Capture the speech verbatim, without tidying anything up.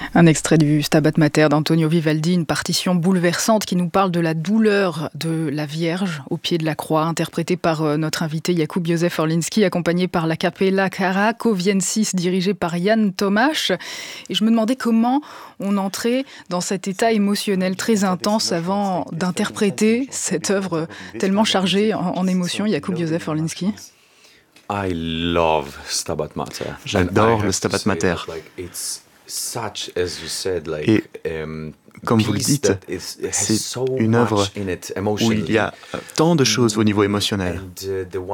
Un extrait du Stabat Mater d'Antonio Vivaldi, une partition bouleversante qui nous parle de la douleur de la Vierge au pied de la croix, interprétée par euh, notre invité Jakub Józef Orlinski, accompagné par la Capella Krakowiensis, dirigée par Jan Tomasz. Et je me demandais comment on entrait dans cet état émotionnel très intense avant d'interpréter cette œuvre tellement chargée en, en émotions, Jakub Józef Orlinski. I love Stabat Mater. J'adore le Stabat Mater. Et comme vous le dites, c'est une œuvre où il y a tant de choses au niveau émotionnel.